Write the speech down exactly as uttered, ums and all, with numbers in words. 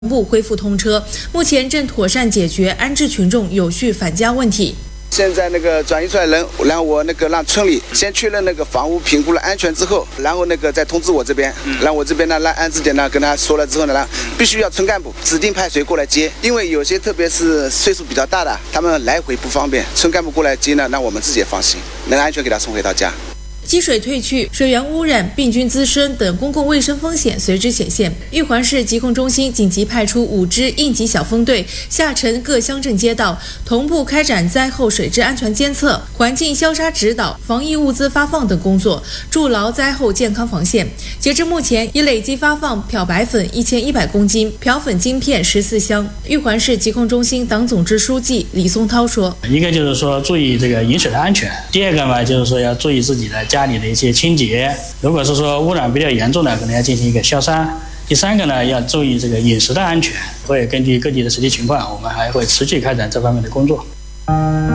部恢复通车，目前正妥善解决安置群众有序返家问题。 现在那个转移出来人，然后我那个让村里先确认那个房屋评估了安全之后，然后那个再通知我这边，然后我这边呢让安置点呢跟他说了之后呢，必须要村干部指定派谁过来接，因为有些特别是岁数比较大的，他们来回不方便，村干部过来接呢，那我们自己也放心，能安全给他送回到家。 积水退去、水源污染、病菌滋生等公共卫生风险随之显现。玉环市疾控中心紧急派出五支应急小分队下沉各乡镇街道，同步开展灾后水质安全监测、环境消杀指导、防疫物资发放等工作，筑牢灾后健康防线。截至目前，已累计发放漂白粉一千一百公斤、漂粉晶片十四箱。玉环市疾控中心党总支书记李松涛说：“ 一个就是说注意这个饮水的安全，第二个嘛就是说要注意自己的家里的一些清洁，如果是说污染比较严重的，可能要进行一个消杀。第三个呢，要注意这个饮食的安全，会根据各地的实际情况，我们还会持续开展这方面的工作。”